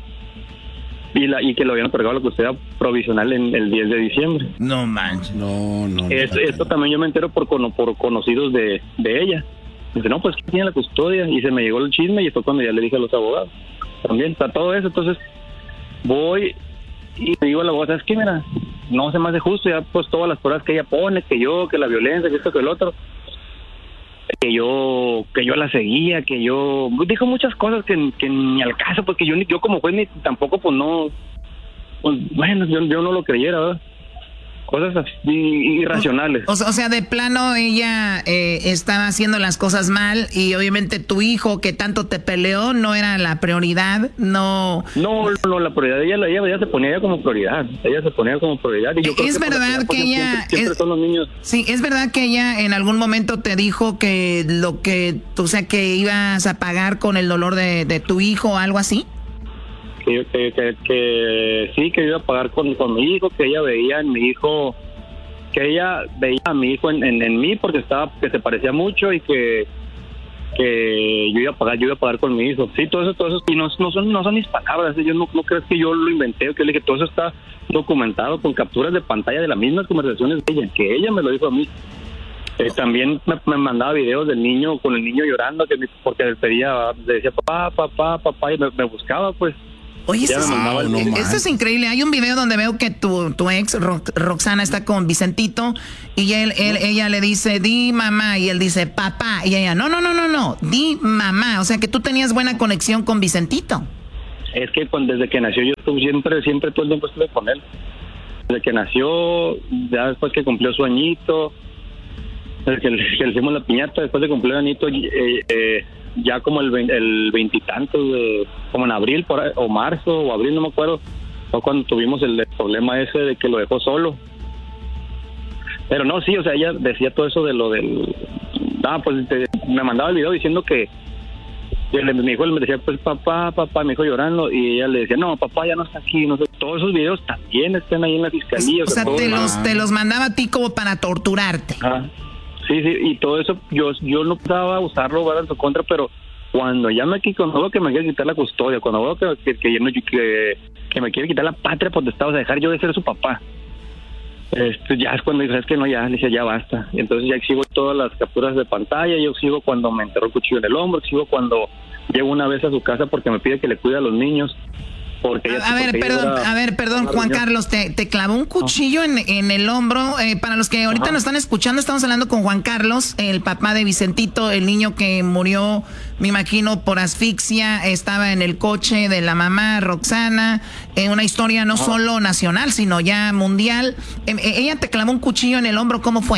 Y la y que lo habían otorgado la custodia provisional en el diez de diciembre. No manches. No, no. Es, no esto también yo me entero por por conocidos de, de ella. Dice, no, pues que tiene la custodia. Y se me llegó el chisme y fue cuando ya le dije a los abogados. También está todo eso. Entonces voy y le digo al abogado, ¿sabes qué? Mira, no se me hace justo, ya pues todas las pruebas que ella pone, que yo, que la violencia, que esto, que el otro, que yo que yo la seguía, que yo dijo muchas cosas que, que ni al caso, porque yo yo como juez ni tampoco pues no, pues bueno, yo, yo no lo creyera, ¿verdad? Cosas así irracionales. O, o sea, de plano ella eh, estaba haciendo las cosas mal y obviamente tu hijo que tanto te peleó no era la prioridad, no... No, no, la prioridad, ella, ella, ella se ponía ella como prioridad, ella se ponía como prioridad. Y yo creo es que verdad que ella... Siempre, siempre es, son los niños. Sí, es verdad que ella en algún momento te dijo que lo que, o sea, que ibas a pagar con el dolor de, de tu hijo o algo así. Que, que, que, que sí, que iba a pagar con, con mi hijo, que ella veía en mi hijo, que ella veía a mi hijo en, en, en mí porque estaba, que se parecía mucho y que que yo iba a pagar, yo iba a pagar con mi hijo. Sí, todo eso, todo eso, y no, no son no son mis palabras, yo no, no creo que yo lo inventé, que le dije, todo eso está documentado con capturas de pantalla de las mismas conversaciones de ella, que ella me lo dijo a mí. Eh, también me, me mandaba videos del niño, con el niño llorando, que me, porque le pedía, le decía papá, papá, papá, y me, me buscaba, pues. Oye, esto es, ah, no esto es increíble. Hay un video donde veo que tu, tu ex, Ro Roxana, está con Vicentito y él, él, ella le dice, di mamá, y él dice papá, y ella, no, no, no, no, no, di mamá. O sea que tú tenías buena conexión con Vicentito. Es que cuando, desde que nació yo estuve siempre, siempre todo el tiempo estuve con él. Desde que nació, ya después que cumplió su añito, desde que le, que le hicimos la piñata, después de cumplir el añito, eh, eh, ya como el veintitantos, de como en abril por ahí, o marzo o abril, no me acuerdo, fue cuando tuvimos el, el problema ese de que lo dejó solo. Pero no, sí, o sea, ella decía todo eso de lo del... Ah, pues te, me mandaba el video diciendo que mi hijo me decía, pues papá, papá, mi hijo llorando, y ella le decía, no, papá ya no está aquí, no sé, todos esos videos también están ahí en la fiscalía. O sea, o sea te, los, te los mandaba a ti como para torturarte. Ah. Sí, sí, y todo eso, yo yo no pensaba usarlo, ¿verdad?, en su contra, pero cuando ya me quito, cuando veo que me quiere quitar la custodia, cuando veo que, que, que, que, que me quiere quitar la patria potestad, o sea, dejar yo de ser su papá, este, ya es cuando dije, es que no, ya, le decía, ya basta. Y entonces ya exhibo todas las capturas de pantalla, yo exhibo cuando me enterró el cuchillo en el hombro, exhibo cuando llego una vez a su casa porque me pide que le cuide a los niños. Porque ella, a, a ver, porque perdón, era, a ver, perdón, Juan Carlos, te, te clavó un cuchillo en, en el hombro. Eh, para los que ahorita Ajá. nos están escuchando, estamos hablando con Juan Carlos, el papá de Vicentito, el niño que murió, me imagino, por asfixia, estaba en el coche de la mamá, Roxana, eh, una historia no Ajá. solo nacional, sino ya mundial. Eh, ella te clavó un cuchillo en el hombro, ¿cómo fue?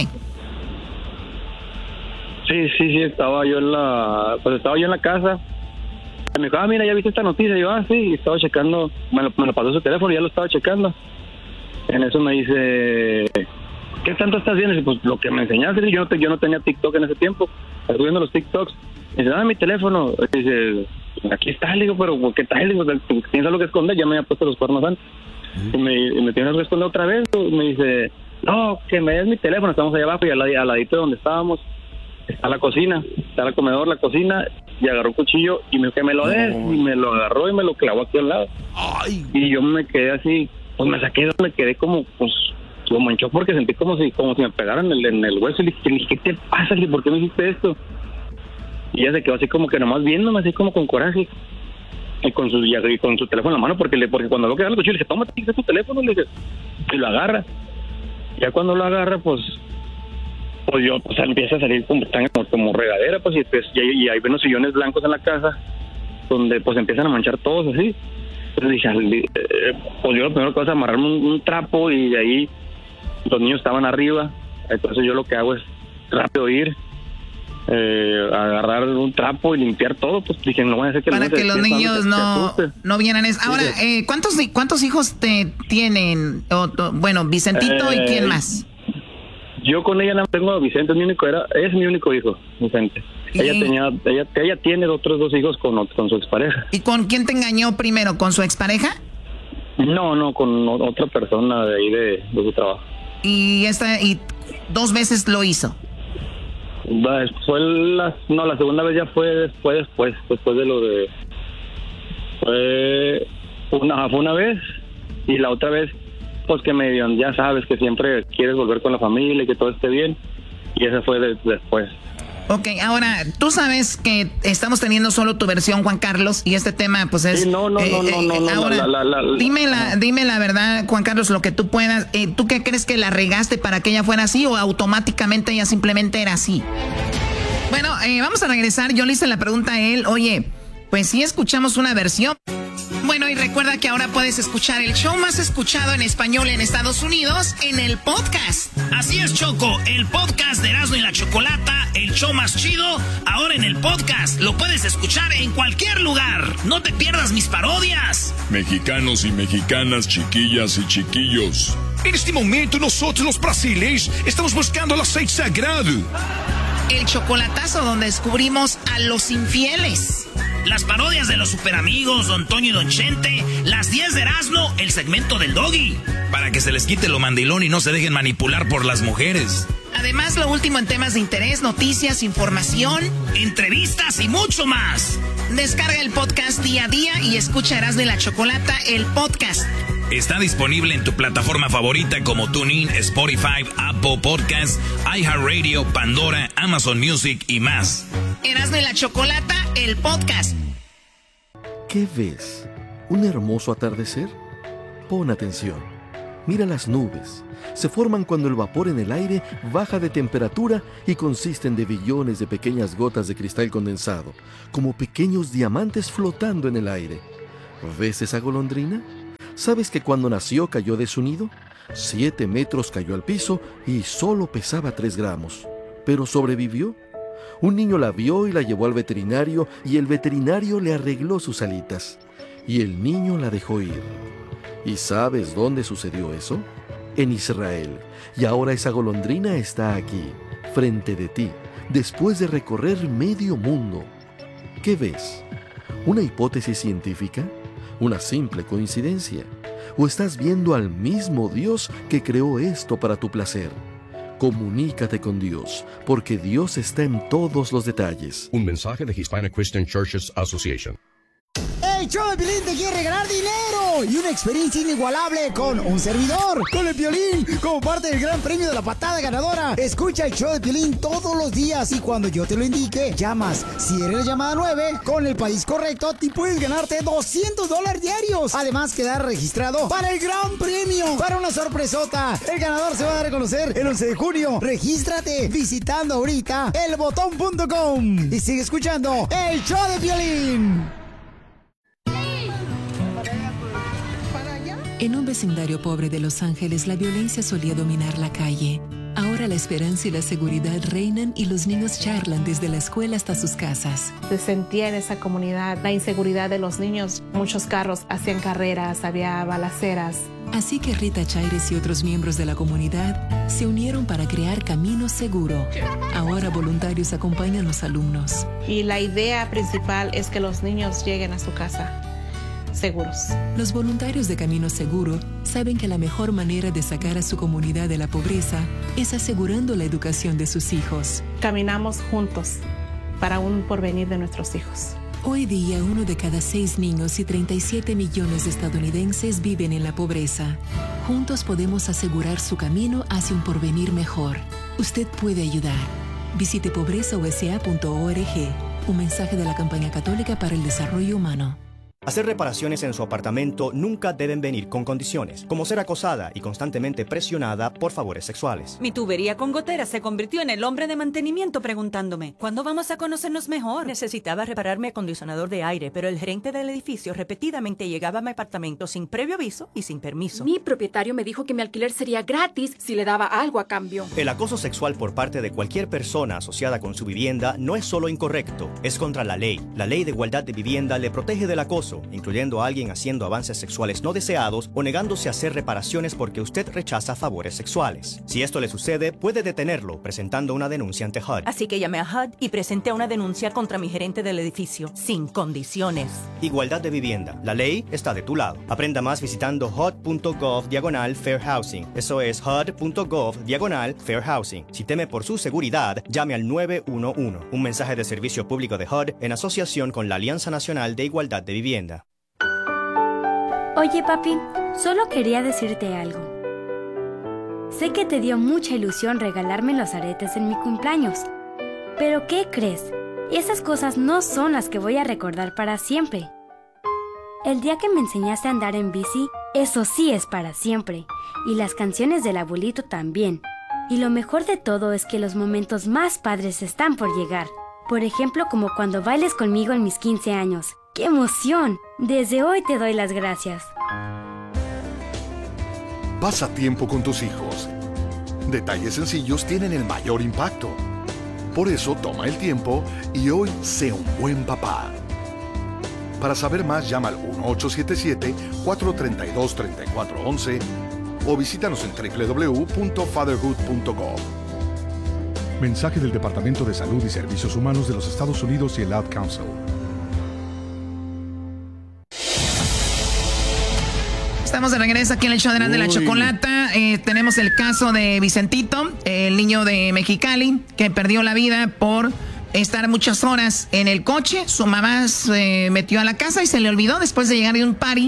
Sí, sí, sí, estaba yo en la, pues estaba yo en la casa. Me dijo, ah, mira, ya viste esta noticia. Y yo, ah, sí, y estaba checando, me lo, me lo pasó su teléfono y ya lo estaba checando. En eso me dice, ¿qué tanto estás viendo? Y pues lo que me enseñaste, yo no, te, yo no tenía TikTok en ese tiempo, estoy viendo los TikToks. Y dice, dame mi teléfono. Y dice, aquí está, le digo, pero ¿qué tal? Le digo, ¿tienes algo que esconder? Ya me había puesto los cuernos antes. Uh-huh. Y me, y me tiene que esconder otra vez. Y me dice, no, que me des mi teléfono. Estamos allá abajo y al, al ladito de donde estábamos está la cocina, está el comedor, la cocina, y agarró un cuchillo y me dijo que me lo des, y me lo agarró y me lo clavó aquí al lado. Ay. Y yo me quedé así, pues me saqué, me quedé como, pues, como en shock porque sentí como si, como si me pegaran en el, en el hueso. Y le dije, ¿qué te pasa? ¿Y por qué me hiciste esto? Y ella se quedó así como que nomás viéndome, así como con coraje, y con su, y con su teléfono en la mano, porque le, porque cuando lo quedaba el cuchillo, le dije, toma, ¿qué es tu teléfono? Le dije, y lo agarra. Ya cuando lo agarra, pues, pues yo, pues empieza a salir como, como, como regadera, pues, y, pues, y, hay, y hay unos sillones blancos en la casa, donde, pues, empiezan a manchar todos así. Entonces dije, eh, pues yo lo primero que hago es amarrarme un, un trapo, y de ahí los niños estaban arriba. Entonces yo lo que hago es rápido ir, eh, agarrar un trapo y limpiar todo. Pues dije, no voy a hacer que para que los niños no, no vieran eso. Ahora, eh, ¿cuántos, ¿cuántos hijos te tienen? O, o, bueno, Vicentito, eh, ¿y quién más? Yo con ella no tengo a Vicente, es mi único, era, es mi único hijo, Vicente. ¿Y? Ella tenía, ella, ella tiene otros dos hijos con, con su expareja. ¿Y con quién te engañó primero? ¿Con su expareja? No, no, con otra persona de ahí de, de su trabajo. ¿Y esta, y dos veces lo hizo? Fue la, no, la segunda vez ya fue después, después, después de lo de, fue una, fue una vez, y la otra vez, pues que me dieron, ya sabes que siempre quieres volver con la familia y que todo esté bien, y esa fue de, después. Ok, ahora, tú sabes que estamos teniendo solo tu versión, Juan Carlos, y este tema, pues es... Sí, no, no, eh, no, no, no, no, ahora, la, la, la, la, dime, la, dime la verdad, Juan Carlos, lo que tú puedas. Eh, ¿Tú qué crees que la regaste para que ella fuera así, o automáticamente ella simplemente era así? Bueno, eh, vamos a regresar. Yo le hice la pregunta a él, oye, pues sí escuchamos una versión. Bueno, y recuerda que ahora puedes escuchar el show más escuchado en español en Estados Unidos en el podcast. Así es, Choco, el podcast de Erasmo y la Chocolata, el show más chido, ahora en el podcast. Lo puedes escuchar en cualquier lugar. No te pierdas mis parodias. Mexicanos y mexicanas, chiquillas y chiquillos. En este momento nosotros los brasileños estamos buscando el aceite sagrado. El chocolatazo donde descubrimos a los infieles. Las parodias de los superamigos, Don Toño y Don Chente. Las diez de Erasmo, el segmento del Doggy. Para que se les quite lo mandilón y no se dejen manipular por las mujeres. Además, lo último en temas de interés, noticias, información, entrevistas y mucho más. Descarga el podcast día a día y escucha Erasmo y la Chocolata, el podcast. Está disponible en tu plataforma favorita como TuneIn, Spotify, Apple Podcasts, iHeartRadio, Pandora, Amazon Music y más. Erasmo y la Chocolata, el podcast. ¿Qué ves? ¿Un hermoso atardecer? Pon atención. Mira las nubes. Se forman cuando el vapor en el aire baja de temperatura y consisten de billones de pequeñas gotas de cristal condensado, como pequeños diamantes flotando en el aire. ¿Ves esa golondrina? ¿Sabes que cuando nació cayó de su nido? Siete metros cayó al piso y solo pesaba tres gramos. ¿Pero sobrevivió? Un niño la vio y la llevó al veterinario y el veterinario le arregló sus alitas. Y el niño la dejó ir. ¿Y sabes dónde sucedió eso? En Israel. Y ahora esa golondrina está aquí, frente de ti, después de recorrer medio mundo. ¿Qué ves? ¿Una hipótesis científica? ¿Una simple coincidencia? ¿O estás viendo al mismo Dios que creó esto para tu placer? Comunícate con Dios, porque Dios está en todos los detalles. Un mensaje de Hispanic Christian Churches Association. El show de Piolín te quiere regalar dinero y una experiencia inigualable con un servidor, con el Piolín, como parte del gran premio de la patada ganadora. Escucha el show de Piolín todos los días y cuando yo te lo indique, llamas. Si eres la llamada nueve, con el país correcto, te puedes ganarte doscientos dólares diarios. Además, quedar registrado para el gran premio, para una sorpresota. El ganador se va a dar a conocer el once de junio. Regístrate visitando ahorita el botón punto com y sigue escuchando el show de Piolín. En un vecindario pobre de Los Ángeles, la violencia solía dominar la calle. Ahora la esperanza y la seguridad reinan y los niños charlan desde la escuela hasta sus casas. Se sentía en esa comunidad la inseguridad de los niños. Muchos carros hacían carreras, había balaceras. Así que Rita Chaires y otros miembros de la comunidad se unieron para crear Camino Seguro. Ahora voluntarios acompañan a los alumnos. Y la idea principal es que los niños lleguen a su casa seguros. Los voluntarios de Camino Seguro saben que la mejor manera de sacar a su comunidad de la pobreza es asegurando la educación de sus hijos. Caminamos juntos para un porvenir de nuestros hijos. Hoy día, uno de cada seis niños y treinta y siete millones de estadounidenses viven en la pobreza. Juntos podemos asegurar su camino hacia un porvenir mejor. Usted puede ayudar. Visite pobreza u s a punto org. Un mensaje de la Campaña Católica para el Desarrollo Humano. Hacer reparaciones en su apartamento nunca deben venir con condiciones, como ser acosada y constantemente presionada por favores sexuales. Mi tubería con goteras se convirtió en el hombre de mantenimiento preguntándome, ¿cuándo vamos a conocernos mejor? Necesitaba reparar mi acondicionador de aire, pero el gerente del edificio repetidamente llegaba a mi apartamento sin previo aviso y sin permiso. Mi propietario me dijo que mi alquiler sería gratis si le daba algo a cambio. El acoso sexual por parte de cualquier persona asociada con su vivienda no es solo incorrecto, es contra la ley. La Ley de Igualdad de Vivienda le protege del acoso, incluyendo a alguien haciendo avances sexuales no deseados o negándose a hacer reparaciones porque usted rechaza favores sexuales. Si esto le sucede, puede detenerlo presentando una denuncia ante H U D. Así que llamé a H U D y presenté una denuncia contra mi gerente del edificio, sin condiciones. Igualdad de vivienda. La ley está de tu lado. Aprenda más visitando H U D punto gov diagonal fair housing. Eso es H U D punto gov diagonal fair housing. Si teme por su seguridad, llame al nueve uno uno. Un mensaje de servicio público de H U D en asociación con la Alianza Nacional de Igualdad de Vivienda. Oye, papi, solo quería decirte algo. Sé que te dio mucha ilusión regalarme los aretes en mi cumpleaños. Pero ¿qué crees? Esas cosas no son las que voy a recordar para siempre. El día que me enseñaste a andar en bici, eso sí es para siempre. Y las canciones del abuelito también. Y lo mejor de todo es que los momentos más padres están por llegar. Por ejemplo, como cuando bailes conmigo en mis quince años. ¡Qué emoción! Desde hoy te doy las gracias. Pasa tiempo con tus hijos. Detalles sencillos tienen el mayor impacto. Por eso toma el tiempo y hoy sé un buen papá. Para saber más, llama al uno ocho siete siete, cuatro tres dos, tres cuatro uno uno o visítanos en doble u doble u doble u punto fatherhood punto gov. Mensaje del Departamento de Salud y Servicios Humanos de los Estados Unidos y el Ad Council. Estamos de regreso aquí en el show de Erasmo y la Chocolata. Eh, tenemos el caso de Vicentito, el niño de Mexicali, que perdió la vida por estar muchas horas en el coche. Su mamá se metió a la casa y se le olvidó después de llegar de un party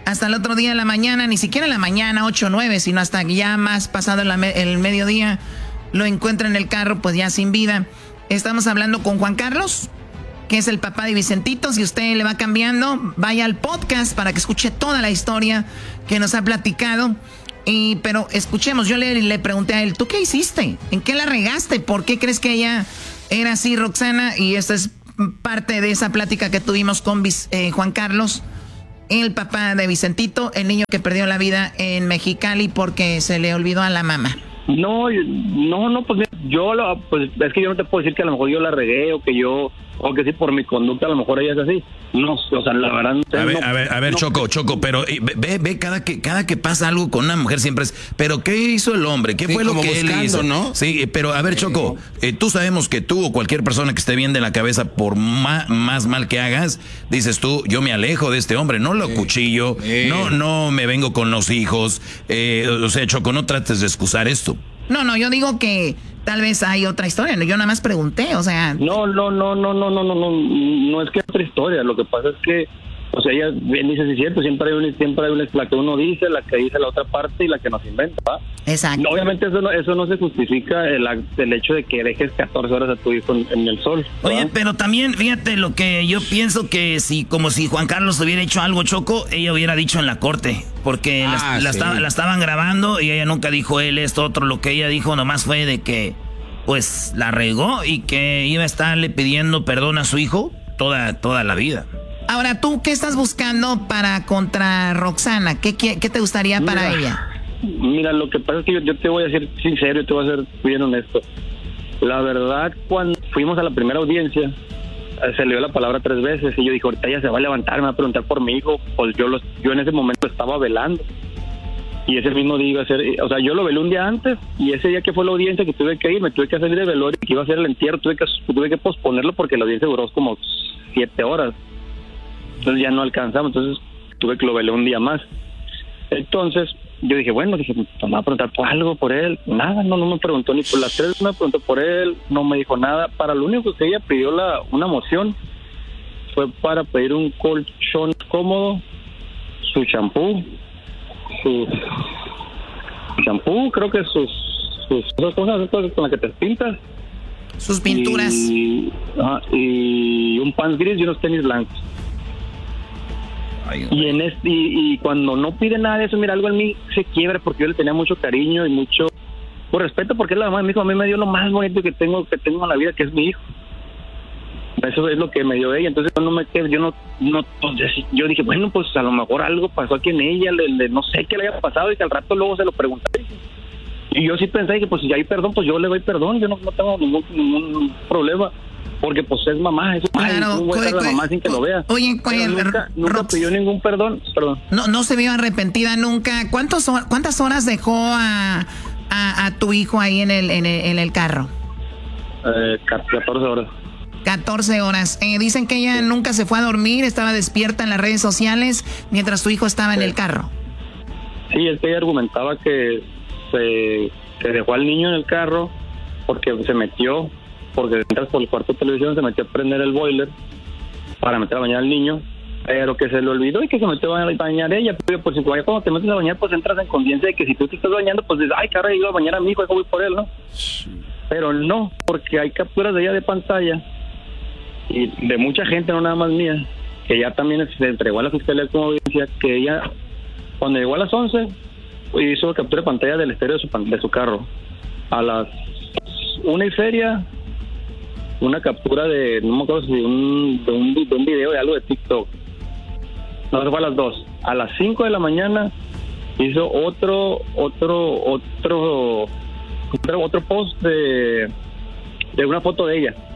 hasta el otro día de la mañana, ni siquiera en la mañana, ocho o nueve, sino hasta ya más pasado el, el mediodía, lo encuentra en el carro, pues ya sin vida. Estamos hablando con Juan Carlos, que es el papá de Vicentito. Si usted le va cambiando, vaya al podcast para que escuche toda la historia que nos ha platicado. Y, pero escuchemos, yo le, le pregunté a él, ¿tú qué hiciste? ¿En qué la regaste? ¿Por qué crees que ella era así, Roxana? Y esta es parte de esa plática que tuvimos con eh, Juan Carlos, el papá de Vicentito, el niño que perdió la vida en Mexicali porque se le olvidó a la mamá. No, no, no, pues yo, lo, pues es que yo no te puedo decir que a lo mejor yo la regué o que yo, o que sí por mi conducta a lo mejor ella es así. No, o sea, la verdad. No, a ver, a ver, a ver, no, Choco, Choco, pero ve, ve, cada que cada que pasa algo con una mujer siempre es, pero ¿qué hizo el hombre? ¿Qué sí, fue lo que buscando, él hizo? ¿No? Sí, pero a ver, Choco, eh, tú sabemos que tú o cualquier persona que esté bien de la cabeza, por ma, más mal que hagas, dices tú, yo me alejo de este hombre, no lo sí. cuchillo, sí. no, no me vengo con los hijos, eh, o sea, Choco, no trates de excusar esto. No, no, yo digo que tal vez hay otra historia, yo nada más pregunté, o sea... No, no, no, no, no, no, no, no, no es que hay otra historia, lo que pasa es que, o sea, ella bien dice, sí es cierto, siempre hay, un, siempre hay una, la que uno dice, la que dice la otra parte y la que nos inventa, ¿va? Exacto. No, obviamente eso no, eso no se justifica el, el hecho de que dejes catorce horas a tu hijo en, en el sol, ¿va? Oye, pero también, fíjate, lo que yo pienso que si, como si Juan Carlos hubiera hecho algo, Choco, ella hubiera dicho en la corte, porque ah, la, la, sí. estaba, la estaban grabando y ella nunca dijo él esto, otro, lo que ella dijo nomás fue de que, pues, la regó y que iba a estarle pidiendo perdón a su hijo toda, toda la vida. Ahora, ¿tú qué estás buscando para contra Roxana? ¿Qué, qué, qué te gustaría mira, para ella? Mira, lo que pasa es que yo, yo te voy a ser sincero y te voy a ser bien honesto. La verdad, cuando fuimos a la primera audiencia, se le dio la palabra tres veces y yo dije, ahorita ella se va a levantar, me va a preguntar por mi hijo. Pues yo, los, yo en ese momento estaba velando. Y ese mismo día iba a ser, o sea, yo lo velé un día antes y ese día que fue la audiencia que tuve que ir, me tuve que salir de velorio, que iba a ser el entierro, tuve que, tuve que posponerlo porque la audiencia duró como siete horas. Entonces ya no alcanzamos, entonces tuve que lo velé un día más. Entonces yo dije, bueno, dije, me va a preguntar por algo, por él. Nada, no, no me preguntó ni por las tres, me preguntó por él, no me dijo nada. Para lo único que ella pidió la, una moción fue para pedir un colchón cómodo, su champú, su champú, creo que sus, sus, sus cosas, cosas con las que te pintas. Sus pinturas. Y, uh, y un pants gris y unos tenis blancos. Ay, y en este, y, y cuando no pide nada de eso, mira, algo en mí se quiebra porque yo le tenía mucho cariño y mucho por respeto, porque es la mamá de mi hijo. A mí me dio lo más bonito que tengo que tengo en la vida, que es mi hijo. Eso es lo que me dio ella. Entonces yo no me quedé, yo no, no, yo dije, bueno, pues a lo mejor algo pasó aquí en ella, le, le, no sé qué le haya pasado y que al rato luego se lo pregunté. Y yo sí pensé que pues si hay perdón, pues yo le doy perdón, yo no, no tengo ningún, ningún problema. Porque pues es mamá, es mamá, claro, no voy a estar la mamá sin que lo vea. Oye, oye nunca, nunca Rox, pidió ningún perdón, perdón. No, no se vio arrepentida nunca. ¿Cuántos, ¿Cuántas horas dejó a, a, a tu hijo ahí en el, en el, en el carro? Eh, catorce horas. catorce horas. Eh, dicen que ella sí. nunca se fue a dormir, estaba despierta en las redes sociales mientras tu hijo estaba sí. en el carro. Sí, es que ella argumentaba que se, se dejó al niño en el carro porque se metió, porque entras por el cuarto de televisión, se metió a prender el boiler para meter a bañar al niño, pero que se le olvidó y que se metió a bañar ella. Pero pues si cuando te metes a bañar, pues entras en conciencia de que si tú te estás bañando, pues dices, ay, caray, iba a bañar a mi hijo, voy por él, ¿no? Sí. Pero no, porque hay capturas de ella de pantalla y de mucha gente, no nada más mía, que ya también se entregó a la fiscalía como audiencia, que ella, cuando llegó a las once, hizo captura de pantalla del estéreo de su, de su carro. A las una y feria, una captura de, no me acuerdo si un, de, un, de un video de algo de TikTok. No, eso fue a las dos. A las cinco de la mañana hizo otro, otro, otro, otro, otro post de, de una foto de ella.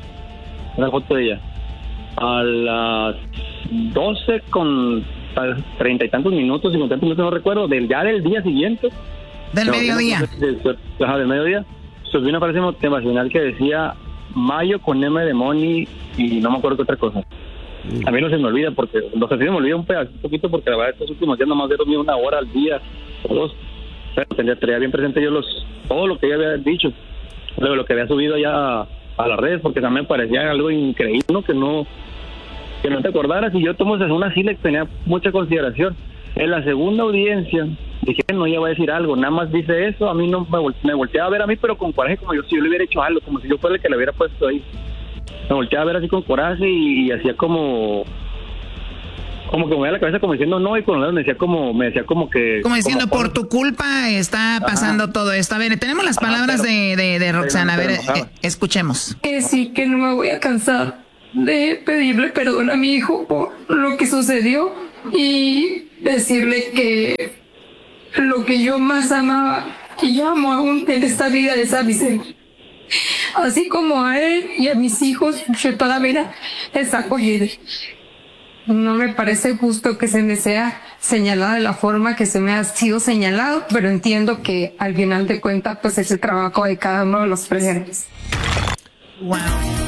Una foto de ella. A las doce con treinta y tantos minutos, cincuenta minutos, no recuerdo, del ya del día siguiente. Del no, mediodía. Ajá, del mediodía. Subió una frase motivacional que decía Mayo con M de Money y no me acuerdo qué otra cosa. A mí no se me olvida porque, no sé si se me olvida un pedacito, un poquito porque la verdad estos últimos días nomás he dormido una hora al día o dos. Pero tendría, tendría bien presente yo los todo lo que ella había dicho, luego lo que había subido allá a, a las redes, porque también me parecía algo increíble, ¿no? Que no que no te acordaras, y yo tomo esa una sí le tenía mucha consideración. En la segunda audiencia, dije, no, ya voy a decir algo, nada más dice eso, a mí no me, vol me volteaba a ver a mí, pero con coraje, como yo, si yo le hubiera hecho algo, como si yo fuera el que le hubiera puesto ahí. Me volteaba a ver así con coraje y, y hacía como... como que me movía la cabeza como diciendo no, y con los dedos me decía como, me decía como que... Como diciendo, como, por tu culpa está pasando Ajá. todo esto. A ver, tenemos las palabras Ajá, pero, de, de, de Roxana, a ver, eh, escuchemos. Que sí, que no me voy a cansar de pedirle perdón a mi hijo por lo que sucedió y decirle que lo que yo más amaba y yo amo aún en esta vida es a Vicente. Así como a él y a mis hijos, yo toda la vida está acogida. No me parece justo que se me sea señalada de la forma que se me ha sido señalado, pero entiendo que al final de cuentas pues es el trabajo de cada uno de los presentes. Wow.